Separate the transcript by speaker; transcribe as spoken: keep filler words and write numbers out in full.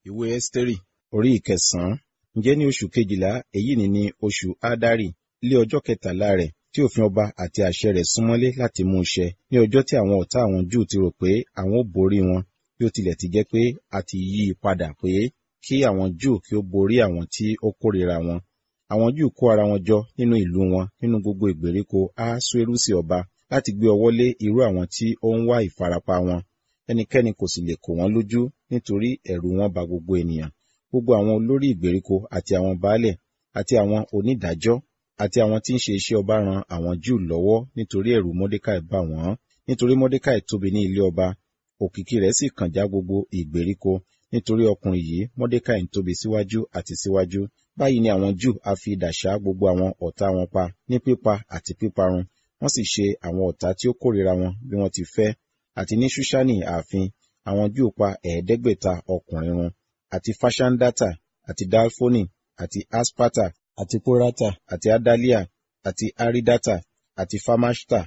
Speaker 1: Ìwé Ẹ́sítérì orí ìkẹsàn-án. Ǹjẹ́ ní oṣù kejìlá, èyí ni ní oṣù Ádárì, lé ọjọ́ kẹtàlá rẹ̀, tí òfin ọba àti àṣẹ rẹ̀ súnmọ́lé láti mú ṣẹ, ní ọjọ́ tí àwọn ọ̀tá àwọn Júù ti rò pé àwọn ó borí wọn, bí ó tilẹ̀ ti jẹ́ pé a ti yí i padà pé kí àwọn Júù kí ó borí àwọn tí ó kórìíra wọn. Àwọn Júù kó ara wọn jọ nínú ìlú wọn nínú gbogbo ìgbèríko Ahasuérusi ọba láti gbé ọwọ́ lé irú àwọn tí ó ń wá ìfarapa wọn. Ẹnikẹ́ni kò sì lè kò wọ́n lójú, nítorí ẹ̀rù wọn ba gbogbo ènìyàn. Gbogbo àwọn olórí ìgbèríko àti àwọn baálẹ̀ àti àwọn onídàájọ́ àti àwọn tí ń ṣe iṣẹ́ ọba ran àwọn Júù lọ́wọ́ nítorí ẹ̀rù Mọ́dékàì bà wọ́n. Nítorí Mọ́dékàì tóbi ní ilé ọba, òkìkí rẹ̀ sì kàn já gbogbo ìgbèríko. Nítorí ọkùnrin yìí, Mọ́dékàì ń tóbi síwájú àti síwájú. Báyìí ni àwọn Júù a fi idà ṣá gbogbo àwọn ọ̀tá wọn pa ní pípa àti píparun. Wọ́n sì ṣe àwọn ọ̀tá tí ó kórìíra wọn bí wọ́n ti fẹ́. Àti ní Ṣúṣánì ààfin, àwọn Júù pa ẹ̀ẹ́dẹ́gbẹ̀ta ọkùnrin run. Àti Fáṣándátà, àti Dálfónì, àti Aspata, àti Pórátà, àti Ádálíà, àti Árídátà, àti Fámáṣtà,